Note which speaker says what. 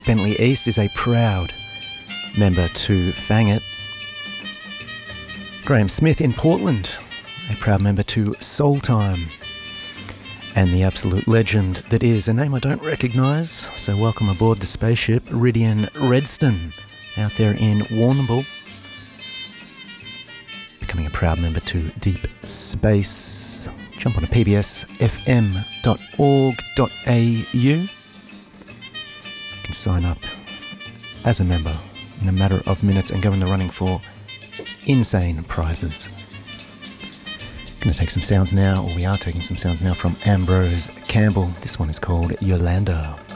Speaker 1: Bentley East is a proud member to Fang It. Graham Smith in Portland, a proud member to Soul Time. And the absolute legend that is a name I don't recognise, so welcome aboard the spaceship, Ridian Redston, out there in Warrnambool. Becoming a proud member to Deep Space. Jump on to pbsfm.org.au. You can sign up as a member in a matter of minutes and go in the running for insane prizes. Going to take some sounds now, or we are taking some sounds now from Ambrose Campbell. This one is called Yolanda.